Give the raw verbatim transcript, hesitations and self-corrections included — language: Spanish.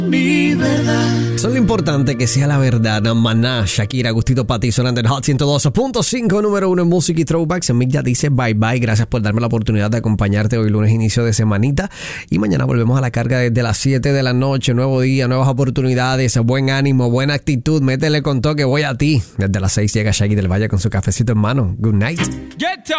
Mi verdad. Eso es lo importante, que sea la verdad. Maná, Shakira, Agustito Pati, sonando en Hot ciento dos punto cinco, número uno en música y throwbacks. Mick ya dice bye bye. Gracias por darme la oportunidad de acompañarte hoy lunes, inicio de semanita. Y mañana volvemos a la carga desde las siete de la noche. Nuevo día, nuevas oportunidades, buen ánimo, buena actitud. Métele con toque, voy a ti. Desde las seis llega Shaggy del Valle con su cafecito en mano. Good night. Get